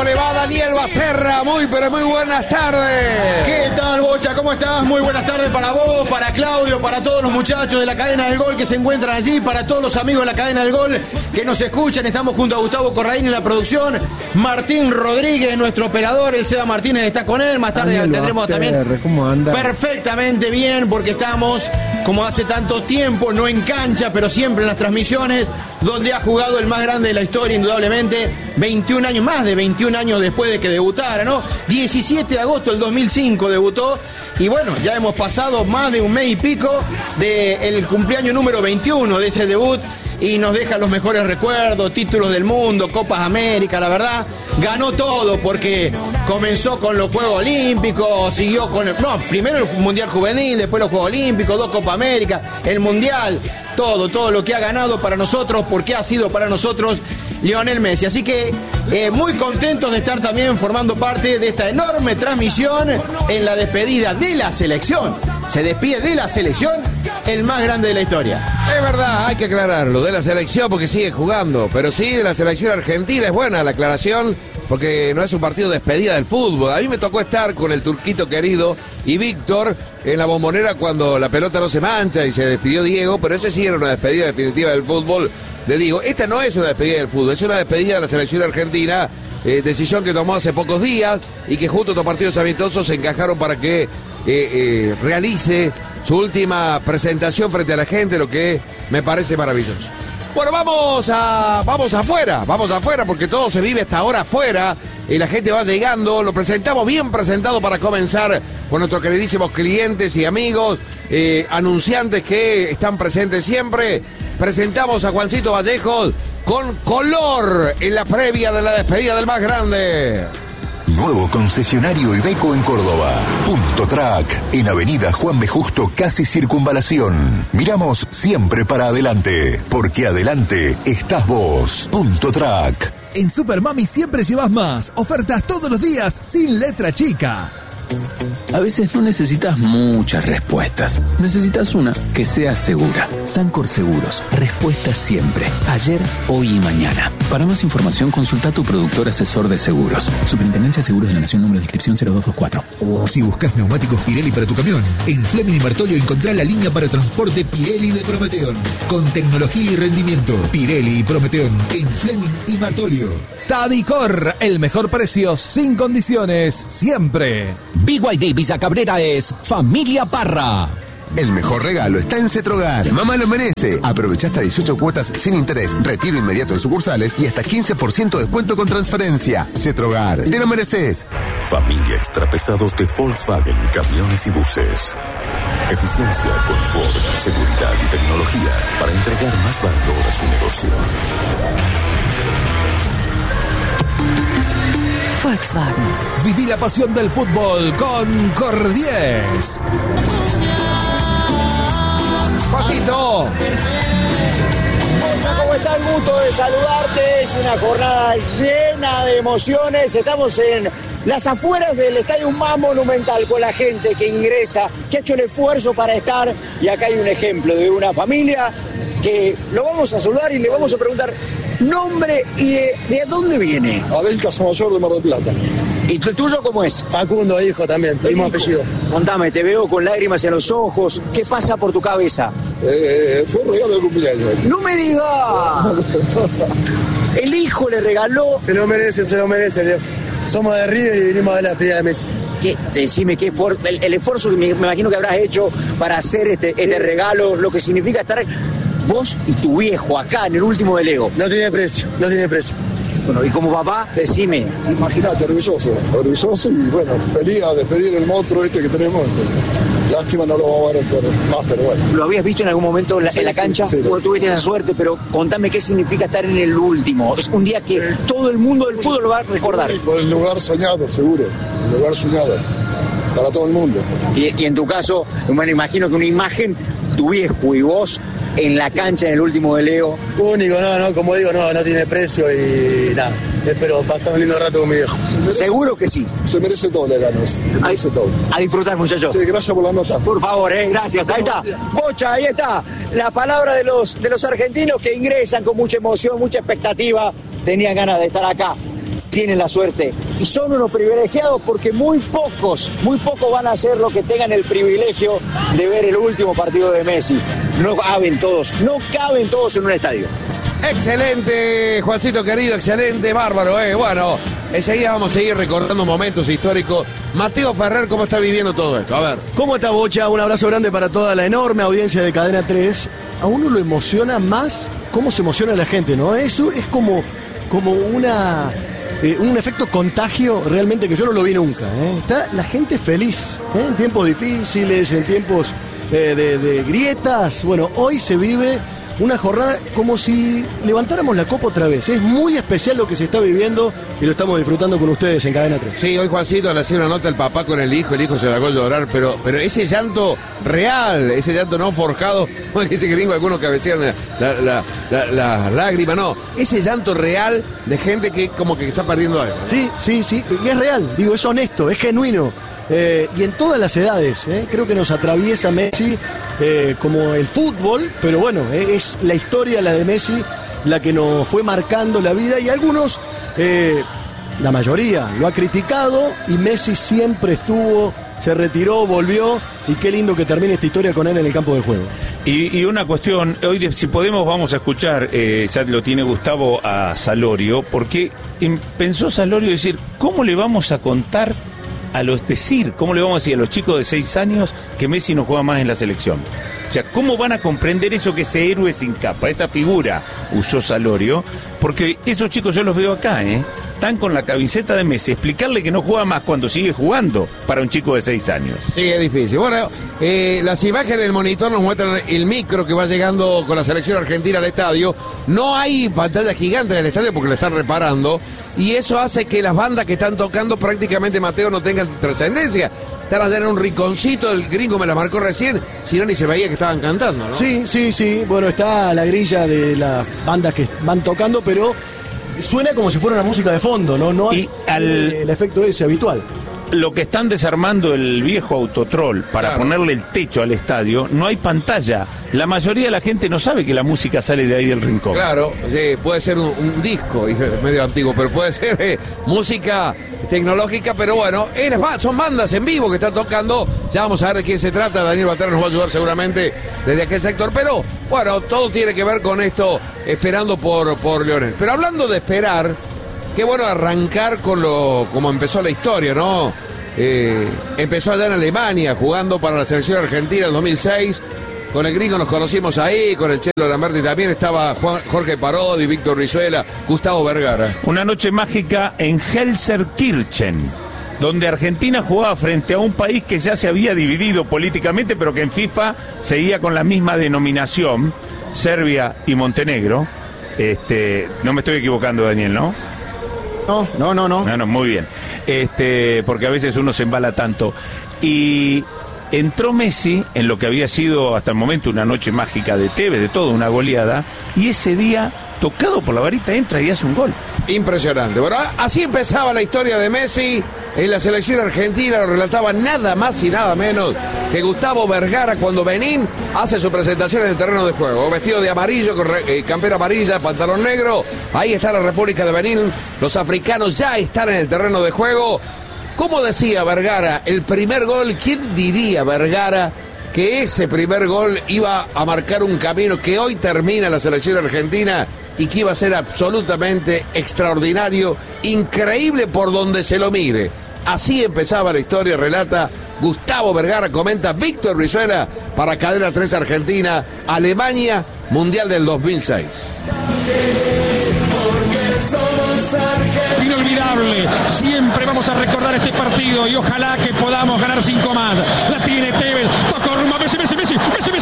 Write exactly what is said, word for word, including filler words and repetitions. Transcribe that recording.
¿Cómo le va, Daniel Basterra? Muy, pero muy buenas tardes. ¿Qué tal, Bocha? ¿Cómo estás? Muy buenas tardes para vos, para Claudio, para todos los muchachos de la Cadena del Gol que se encuentran allí, para todos los amigos de la Cadena del Gol que nos escuchan. Estamos junto a Gustavo Corraín en la producción, Martín Rodríguez, nuestro operador, el Seba Martínez está con él. Más tarde Daniel tendremos Basterra, también. ¿Cómo anda? Perfectamente bien, porque estamos, como hace tanto tiempo, no en cancha, pero siempre en las transmisiones, donde ha jugado el más grande de la historia, indudablemente, veintiún años, más de veintiún años después de que debutara, ¿no? diecisiete de agosto del dos mil cinco debutó, y bueno, ya hemos pasado más de un mes y pico del cumpleaños número veintiuno de ese debut, y nos deja los mejores recuerdos, títulos del mundo, Copas América, la verdad, ganó todo, porque comenzó con los Juegos Olímpicos, siguió con el, no, primero el Mundial Juvenil, después los Juegos Olímpicos, dos Copas América, el Mundial, todo, todo lo que ha ganado para nosotros, porque ha sido para nosotros Lionel Messi. Así que eh, muy contentos de estar también formando parte de esta enorme transmisión en la despedida de la selección. Se despide de la selección el más grande de la historia. Es verdad, hay que aclararlo, de la selección porque sigue jugando, pero sí, de la selección argentina. Es buena la aclaración porque no es un partido de despedida del fútbol. A mí me tocó estar con el turquito querido y Víctor en la Bombonera cuando la pelota no se mancha y se despidió Diego, pero ese sí era una despedida definitiva del fútbol de Diego. Esta no es una despedida del fútbol, es una despedida de la selección argentina, eh, decisión que tomó hace pocos días y que junto a estos partidos amistosos se encajaron para que eh, eh, realice su última presentación frente a la gente, lo que me parece maravilloso. Bueno, vamos a vamos afuera, vamos afuera porque todo se vive hasta ahora afuera y la gente va llegando. Lo presentamos bien presentado para comenzar con nuestros queridísimos clientes y amigos, eh, anunciantes que están presentes siempre. Presentamos a Juancito Vallejos con color en la previa de la despedida del más grande. Nuevo concesionario Iveco en Córdoba. Punto Track, en Avenida Juan B. Justo, casi Circunvalación. Miramos siempre para adelante, porque adelante estás vos. Punto Track. En Super Mami siempre llevas más. Ofertas todos los días sin letra chica. A veces no necesitas muchas respuestas. Necesitas una que sea segura. Sancor Seguros. Respuestas siempre. Ayer, hoy y mañana. Para más información, consulta a tu productor asesor de seguros. Superintendencia de Seguros de la Nación, número de inscripción cero dos dos cuatro. Si buscas neumáticos Pirelli para tu camión, en Fleming y Martolio encontrá la línea para transporte Pirelli de Prometeon. Con tecnología y rendimiento. Pirelli y Prometeon en Fleming y Martolio. Tadicor, el mejor precio sin condiciones, siempre. B Y D Visa Cabrera es Familia Parra. El mejor regalo está en Cetrogar. Mamá lo merece. Aprovecha hasta dieciocho cuotas sin interés, retiro inmediato en sucursales y hasta quince por ciento de descuento con transferencia. Cetrogar, te lo mereces. Familia Extrapesados de Volkswagen, camiones y buses. Eficiencia, confort, seguridad y tecnología para entregar más valor a su negocio. Volkswagen. Viví la pasión del fútbol con Cordies. ¡Pasito! ¿Cómo está? El gusto de saludarte. Es una jornada llena de emociones. Estamos en las afueras del estadio más monumental con la gente que ingresa, que ha hecho el esfuerzo para estar. Y acá hay un ejemplo de una familia que lo vamos a saludar y le vamos a preguntar nombre y de, de dónde viene. Abel Casamayor de Mar del Plata. ¿Y el tuyo cómo es? Facundo, hijo también, mismo apellido. Contame, te veo con lágrimas en los ojos. ¿Qué pasa por tu cabeza? Eh, fue un regalo de cumpleaños. ¡No me digas! El hijo le regaló. Se lo merece, se lo merece, viejo. Somos de River y vinimos a ver la despedida de Messi. ¿Qué? Decime qué for, el, el esfuerzo que me, me imagino que habrás hecho para hacer este, este sí. regalo, lo que significa estar vos y tu viejo acá en el último de Lego. No tiene precio, no tiene precio. Bueno, y como papá, decime. Imagínate, orgulloso, orgulloso y bueno, feliz a despedir el monstruo este que tenemos. Lástima no lo vamos a ver más, pero bueno. ¿Lo habías visto en algún momento en la, sí, en la cancha? Sí, sí, bueno, tuviste esa suerte, pero contame qué significa estar en el último. Es un día que eh, todo el mundo del fútbol lo va a recordar. Por el lugar soñado, seguro. El lugar soñado. Para todo el mundo. Y, y en tu caso, bueno, imagino que una imagen, tu viejo y vos, en la cancha en el último de Leo. Único, no, no, como digo, no, no tiene precio y nada. Espero pasar un lindo rato con mi viejo. Seguro que sí. Se merece todo el enano, se merece a, todo. A disfrutar, muchachos. Sí, gracias por la nota. Por favor, eh, gracias. Ahí está. Bocha, ahí está. La palabra de los, de los argentinos que ingresan con mucha emoción, mucha expectativa. Tenían ganas de estar acá. tienen la suerte y son unos privilegiados porque muy pocos, muy pocos van a ser los que tengan el privilegio de ver el último partido de Messi. No caben todos, no caben todos en un estadio. Excelente, Juancito querido, excelente, bárbaro, eh. Bueno, enseguida vamos a seguir recordando momentos históricos. Mateo Ferrer, ¿cómo está viviendo todo esto? A ver. ¿Cómo está, Bocha? Un abrazo grande para toda la enorme audiencia de Cadena tres. A uno lo emociona más cómo se emociona la gente, ¿no? Eso es como, como una... Eh, un efecto contagio realmente que yo no lo vi nunca, ¿eh? Está la gente feliz, ¿eh? En tiempos difíciles, en tiempos eh, de, de grietas. Bueno, hoy se vive una jornada como si levantáramos la copa otra vez. Es muy especial lo que se está viviendo y lo estamos disfrutando con ustedes en Cadena tres. Sí, hoy Juancito le hacía una nota al papá con el hijo, el hijo se largó a llorar, pero, pero ese llanto real, ese llanto no forjado, no es que ese gringo algunos cabecean la, la, la, la, la lágrima, no, ese llanto real de gente que como que está perdiendo algo. Sí, sí, sí, y es real, digo, es honesto, es genuino. Eh, y en todas las edades, ¿eh? Creo que nos atraviesa Messi eh, como el fútbol, pero bueno, eh, es la historia, la de Messi, la que nos fue marcando la vida y algunos, eh, la mayoría, lo ha criticado y Messi siempre estuvo, se retiró, volvió y qué lindo que termine esta historia con él en el campo de juego. Y, y una cuestión, hoy si podemos vamos a escuchar, eh, ya lo tiene Gustavo, a Salorio, porque pensó Salorio decir, ¿cómo le vamos a contar a los decir, cómo le vamos a decir a los chicos de seis años que Messi no juega más en la selección? O sea, ¿cómo van a comprender eso que ese héroe sin capa, esa figura, usó Salorio? Porque esos chicos yo los veo acá, ¿eh? Están con la camiseta de Messi. Explicarle que no juega más cuando sigue jugando para un chico de seis años. Sí, es difícil. Bueno, eh, las imágenes del monitor nos muestran el micro que va llegando con la selección argentina al estadio. No hay pantalla gigante en el estadio porque lo están reparando. Y eso hace que las bandas que están tocando prácticamente, Mateo, no tengan trascendencia. Están allá en un rinconcito, el gringo me la marcó recién, si no ni se veía que estaban cantando, ¿no? Sí, sí, sí. Bueno, está la grilla de las bandas que van tocando, pero suena como si fuera una música de fondo, ¿no? No hay al... el efecto ese habitual. Lo que están desarmando el viejo Autotrol para claro. ponerle el techo al estadio, no hay pantalla. La mayoría de la gente no sabe que la música sale de ahí del rincón. Claro, sí, puede ser un, un disco medio antiguo, pero puede ser eh, música tecnológica, pero bueno, es, son bandas en vivo que están tocando. Ya vamos a ver de quién se trata. Daniel Batera nos va a ayudar seguramente desde aquel sector, pero bueno, todo tiene que ver con esto, esperando por, por Lionel. Pero hablando de esperar, qué bueno arrancar con lo como empezó la historia, ¿no? Eh, empezó allá en Alemania, jugando para la selección argentina en dos mil seis. Con el gringo nos conocimos ahí, con el Chelo Lamberti también estaba Juan, Jorge Parodi, Víctor Rizuela, Gustavo Vergara. Una noche mágica en Gelsenkirchen, donde Argentina jugaba frente a un país que ya se había dividido políticamente, pero que en FIFA seguía con la misma denominación, Serbia y Montenegro. Este, no me estoy equivocando, Daniel, ¿no? No, no, no, no. No, no, muy bien. Este, porque a veces uno se embala tanto. Y entró Messi en lo que había sido hasta el momento una noche mágica de Tevez, de todo, una goleada, y ese día, tocado por la varita, entra y hace un gol. Impresionante. Bueno, así empezaba la historia de Messi en la selección argentina. Lo relataba nada más y nada menos que Gustavo Vergara cuando Benín hace su presentación en el terreno de juego. Vestido de amarillo, con eh, campera amarilla, pantalón negro. Ahí está la República de Benín. Los africanos ya están en el terreno de juego. ¿Cómo decía Vergara? El primer gol, ¿quién diría, Vergara, que ese primer gol iba a marcar un camino que hoy termina la selección argentina y que iba a ser absolutamente extraordinario, increíble por donde se lo mire? Así empezaba la historia, relata Gustavo Vergara, comenta Víctor Rizuela para Cadena tres Argentina, Alemania, Mundial del dos mil seis. Inolvidable, siempre vamos a recordar este partido y ojalá que podamos ganar cinco más. La tiene Tevez, tocó rumbo a Messi, Messi, Messi, Messi, Messi.